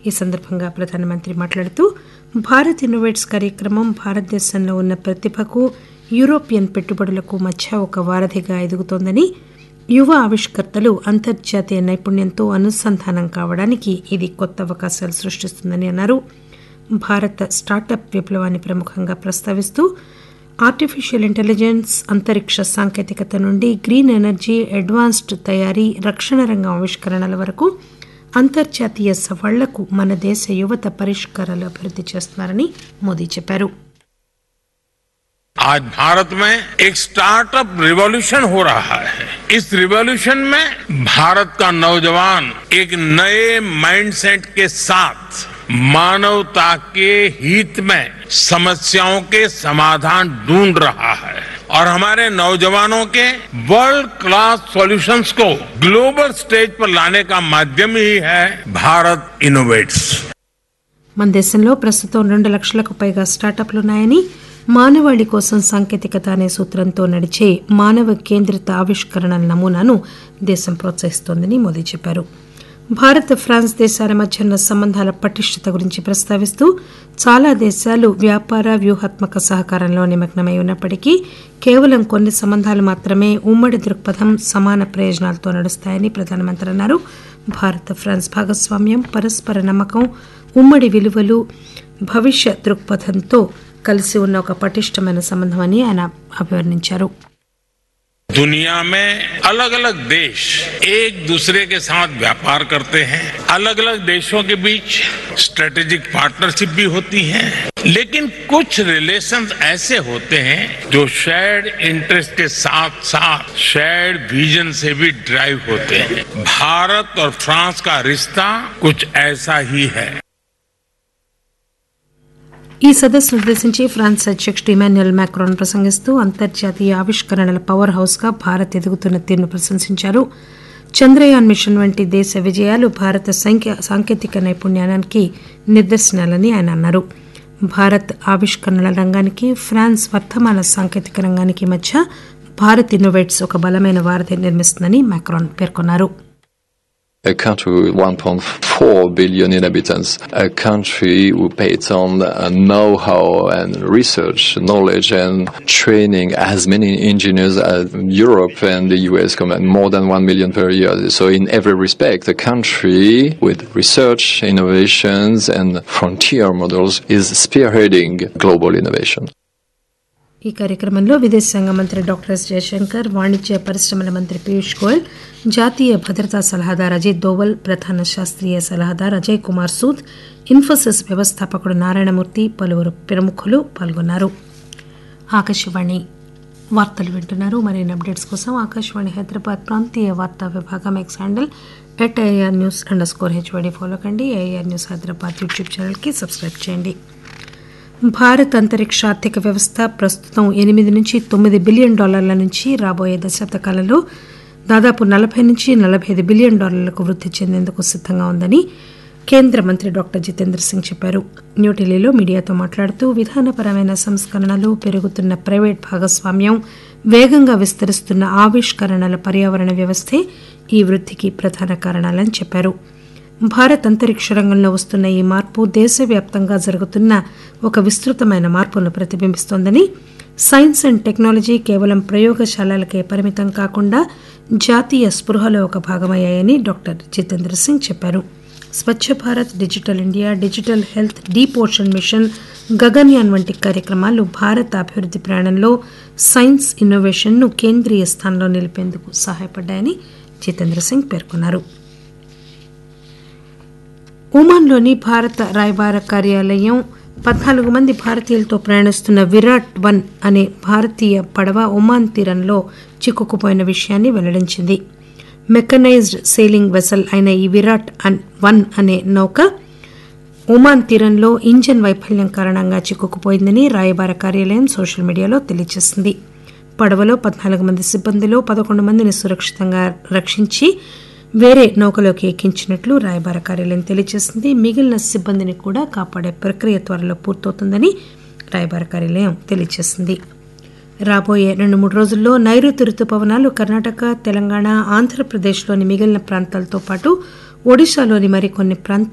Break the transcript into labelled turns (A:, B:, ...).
A: ఈ సందర్భంగా ప్రధానమంత్రి మాట్లాడుతూ భారత్ ఇన్నోవేట్స్ కార్యక్రమం భారతదేశంలో ఉన్న ప్రతిభకు యూరోపియన్ పెట్టుబడులకు మధ్య ఒక వారధిగా ఎదుగుతోందని యువ ఆవిష్కర్తలు అంతర్జాతీయ నైపుణ్యంతో అనుసంధానం కావడానికి ఇది కొత్త అవకాశాలు సృష్టిస్తుందని అన్నారు. భారత స్టార్టప్ విప్లవాన్ని ప్రముఖంగా ప్రస్తావిస్తూ ఆర్టిఫిషియల్ ఇంటెలిజెన్స్, అంతరిక్ష సాంకేతికత నుండి గ్రీన్ ఎనర్జీ, అడ్వాన్స్డ్ తయారీ, రక్షణ రంగం ఆవిష్కరణల వరకు అంతర్జాతీయ సవాళ్లకు మన దేశ యువత పరిష్కారాలు అభివృద్ధి చేస్తున్నారని మోదీ చెప్పారు.
B: आज भारत में एक स्टार्टअप रिवॉल्यूशन हो रहा है. इस रिवॉल्यूशन में भारत का नौजवान एक नए माइंडसेट के साथ मानवता के हित में समस्याओं के समाधान ढूंढ रहा है और हमारे नौजवानों के वर्ल्ड क्लास सॉल्यूशंस को ग्लोबल स्टेज पर लाने का माध्यम ही है भारत इनोवेट्स.
A: మన దేశంలో ప్రస్తుతం 2 లక్షలకు పైగా స్టార్టప్లున్నాయని, మానవాళి కోసం సాంకేతికత అనే సూత్రంతో నడిచే మానవ కేంద్రిత ఆవిష్కరణల నమూనాను దేశం ప్రోత్సహిస్తోందని మోదీ చెప్పారు. భారత్, ఫ్రాన్స్ దేశాల మధ్య ఉన్న సంబంధాల పటిష్టత గురించి ప్రస్తావిస్తూ చాలా దేశాలు వ్యాపార వ్యూహాత్మక సహకారంలో నిమగ్నమై ఉన్నప్పటికీ కేవలం కొన్ని సంబంధాలు మాత్రమే ఉమ్మడి దృక్పథం, సమాన ప్రయోజనాలతో నడుస్తాయని ప్రధానమంత్రి అన్నారు. భారత్, ఫ్రాన్స్ భాగస్వామ్యం, పరస్పర నమ్మకం, ఉమ్మడి విలువలు, భవిష్య దృక్పథంతో కలిసి ఉన్న ఒక పటిష్టమైన సంబంధం అని ఆయన అభివర్ణించారు.
B: दुनिया में अलग अलग देश एक दूसरे के साथ व्यापार करते हैं. अलग अलग देशों के बीच स्ट्रेटेजिक पार्टनरशिप भी होती है, लेकिन कुछ रिलेशंस ऐसे होते हैं जो शेयर्ड इंटरेस्ट के साथ साथ शेयर्ड विजन से भी ड्राइव होते हैं. भारत और फ्रांस का रिश्ता कुछ ऐसा ही है.
A: ఈ సదస్సును ఉద్దేశించి ఫ్రాన్స్ అధ్యక్షుడు ఇమాన్యుయల్ మాక్రాన్ ప్రసంగిస్తూ అంతర్జాతీయ ఆవిష్కరణల పవర్ హౌస్ గా భారత్ ఎదుగుతున్న తీరును ప్రశంసించారు. చంద్రయాన్ మిషన్ వంటి దేశ విజయాలు భారత సాంకేతిక నైపుణ్యానికి నిదర్శనాలని ఆయన అన్నారు. భారత్ ఆవిష్కరణల రంగానికి, ఫ్రాన్స్ వర్ధమాన సాంకేతిక రంగానికి మధ్య భారత్ ఇన్నోవేట్స్ ఒక బలమైన వారధి నిర్మిస్తుందని మాక్రాన్ పేర్కొన్నారు.
C: A country with 1.4 billion inhabitants, a country who pays on know-how and research, knowledge and training as many engineers as Europe and the US combined, more than 1 million per year. So in every respect, a country with research, innovations and frontier models is spearheading global innovation.
A: ఈ కార్యక్రమంలో విదేశాంగ మంత్రి doctor yes Jayashankar, వాణిజ్య పరిశ్రమల మంత్రి పీయూష్ గోయల్, జాతీయ భద్రతా సలహాదారు అజిత్ దోవల్, ప్రధాన శాస్త్రీయ సలహాదారు అజయ్ కుమార్ సూద్, ఇన్ఫోసిస్ వ్యవస్థాపకుడు నారాయణమూర్తి, పలువురు ప్రముఖులు పాల్గొన్నారు. ఆకాశవాణి వార్తలు వింటున్నారు. మరిన్ని అప్డేట్స్ కోసం ఆకాశవాణి హైదరాబాద్ ప్రాంతీయ వార్తా విభాగం ఎక్స్ హ్యాండిల్ @AIRnews_HYD ఫాలో కండి. AIR న్యూస్ హైదరాబాద్ యూట్యూబ్ ఛానల్కి సబ్స్క్రైబ్ చేయండి. భారత్ అంతరిక్ష ఆర్థిక వ్యవస్థ ప్రస్తుతం $8 నుంచి $9 బిలియన్ నుంచి రాబోయే దశాబ్ద కాలంలో దాదాపు $40 నుంచి $45 బిలియన్ వృద్ధి చెందేందుకు సిద్ధంగా ఉందని కేంద్ర మంత్రి డాక్టర్ జితేంద్ర సింగ్ చెప్పారు. న్యూఢిల్లీలో మీడియాతో మాట్లాడుతూ విధానపరమైన సంస్కరణలు, పెరుగుతున్న ప్రైవేట్ భాగస్వామ్యం, వేగంగా విస్తరిస్తున్న ఆవిష్కరణల పర్యావరణ వ్యవస్థే ఈ వృద్ధికి ప్రధాన కారణాలని చెప్పారు. భారత్ అంతరిక్ష రంగంలో వస్తున్న ఈ మార్పు దేశవ్యాప్తంగా జరుగుతున్న ఒక విస్తృతమైన మార్పును ప్రతిబింబిస్తోందని, సైన్స్ అండ్ టెక్నాలజీ కేవలం ప్రయోగశాలలకే పరిమితం కాకుండా జాతీయ స్పృహలో ఒక భాగమయ్యాయని డాక్టర్ జితేంద్ర సింగ్ చెప్పారు. Swachh Bharat, digital India, digital health, deep ocean mission, Gaganyaan వంటి కార్యక్రమాలు భారత అభివృద్ధి ప్రయాణంలో సైన్స్, ఇన్నోవేషన్ను కేంద్రీయ స్థానంలో నిలిపేందుకు సహాయపడ్డాయని జితేంద్ర సింగ్ పేర్కొన్నారు. ఒమాన్లోని భారత రాయబార కార్యాలయం 14 మంది భారతీయులతో ప్రయాణిస్తున్న విరాట్-1 అనే భారతీయ పడవ ఒమాన్ తీరంలో చిక్కుకుపోయిన విషయాన్ని వెల్లడించింది. మెకనైజ్డ్ సెయిలింగ్ వెసల్ అయిన ఈ విరాట్-1 అనే నౌక ఒమాన్ తీరంలో ఇంజన్ వైఫల్యం కారణంగా చిక్కుకుపోయిందని రాయబార కార్యాలయం సోషల్ మీడియాలో తెలియజేసింది. పడవలో 14 మంది సిబ్బందిలో 11 మందిని సురక్షితంగా రక్షించి వేరే నౌకలోకి ఎక్కించినట్లు రాయబార కార్యాలయం తెలియజేసింది. మిగిలిన సిబ్బందిని కూడా కాపాడే ప్రక్రియ త్వరలో పూర్తవుతుందని రాయబార కార్యాలయం తెలియజేసింది. రాబోయే 2-3 రోజుల్లో నైరుతి రుతుపవనాలు కర్ణాటక, తెలంగాణ, ఆంధ్రప్రదేశ్లోని మిగిలిన ప్రాంతాలతో పాటు ఒడిశాలోని మరికొన్ని ప్రాంతాలు